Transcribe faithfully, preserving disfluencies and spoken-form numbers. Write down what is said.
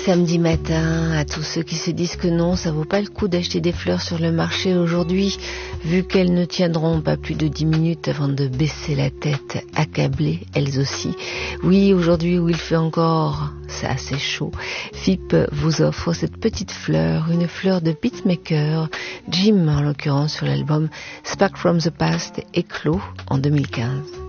Samedi matin, à tous ceux qui se disent que non, ça vaut pas le coup d'acheter des fleurs sur le marché aujourd'hui, vu qu'elles ne tiendront pas plus de dix minutes avant de baisser la tête, accablées, elles aussi. Oui, aujourd'hui où il fait encore, c'est assez chaud, F I P vous offre cette petite fleur, une fleur de beatmaker, Jim en l'occurrence sur l'album Spark from the Past, éclos en deux mille quinze.